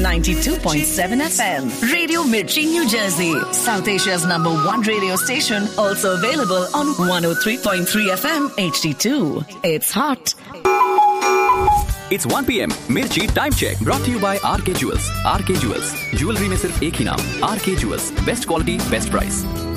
92.7 FM. Radio Mirchi, New Jersey. South Asia's #1 radio station. Also available on 103.3 FM HD2. It's hot. It's 1 p.m. Mirchi Time Check brought to you by RK Jewels. RK Jewels. Jewelry में सिर्फ एक ही नाम RK Jewels. Best quality, best price.